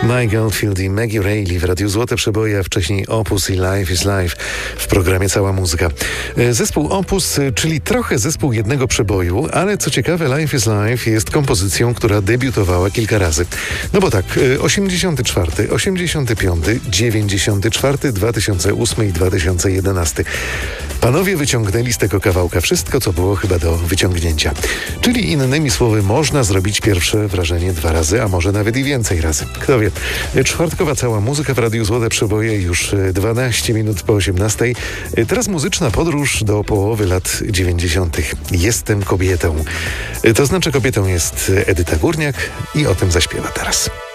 Mike Oldfield i Maggie Reilly w Radiu Złote Przeboje, a wcześniej Opus i Life is Life w programie Cała Muzyka. Zespół Opus, czyli trochę zespół jednego przeboju, ale co ciekawe, Life is Life jest kompozycją, która debiutowała kilka razy. No bo tak, 84, 85, 94, 2008 i 2011. Panowie wyciągnęli z tego kawałka wszystko, co było chyba do wyciągnięcia. Czyli innymi słowy, można zrobić pierwsze wrażenie 2 razy, a może nawet i więcej razy. Kto wie. Czwartkowa Cała Muzyka w Radiu Złote Przeboje, już 12 minut po 18. Teraz muzyczna podróż do połowy lat 90. Jestem kobietą. To znaczy kobietą jest Edyta Górniak i o tym zaśpiewa teraz.